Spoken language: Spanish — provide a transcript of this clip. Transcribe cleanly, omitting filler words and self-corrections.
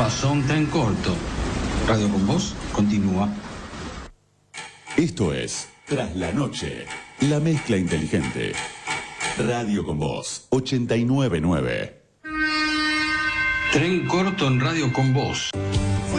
Pasó un tren corto. Radio con Vos continúa. Esto es Tras la Noche, la mezcla inteligente. Radio con Vos, 89.9. Tren corto en Radio con Vos.